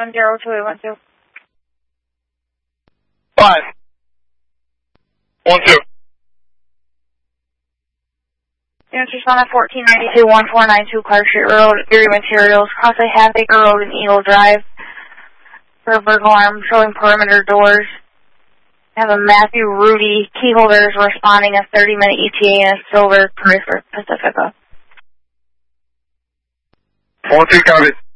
102812. 512. Units respond at 1492-1492 Clark Street Road, Erie Materials, Class A Half-Acre Road and Eagle Drive. For a burglar alarm showing perimeter doors. Have a Matthew Rudy key holders responding a 30-minute ETA in a silver Chrysler Pacifica. 4-2, copy.